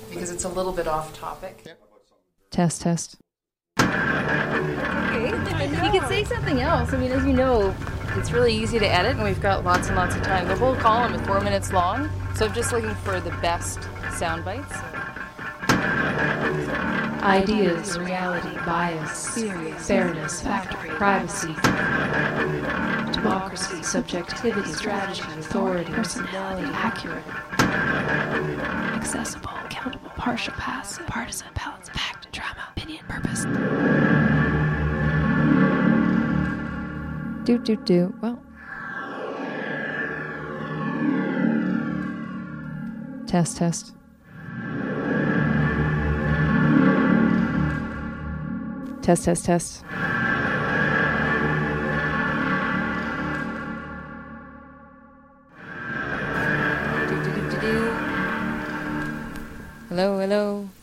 because it's a little bit off topic. Test, test. Okay. You could say something else. I mean, as you know, it's really easy to edit, and we've got lots and lots of time. The whole column is 4 minutes long, so I'm just looking for the best sound bites. Ideas, reality, bias, serious, fairness, factory, privacy, democracy, subjectivity, strategy, authority, personality, accurate, accessible, accountable, partial, passive, partisan, balance, fact, drama, opinion, purpose. Do. Well. Test, test. Test, test, test. Hello, hello.